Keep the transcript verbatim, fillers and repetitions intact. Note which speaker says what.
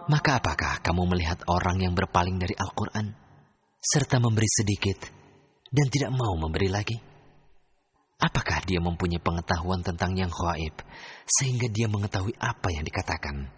Speaker 1: Maka apakah kamu melihat orang yang berpaling dari Al-Quran, serta memberi sedikit dan tidak mau memberi lagi? Apakah dia mempunyai pengetahuan tentang yang ghaib, sehingga dia mengetahui apa yang dikatakan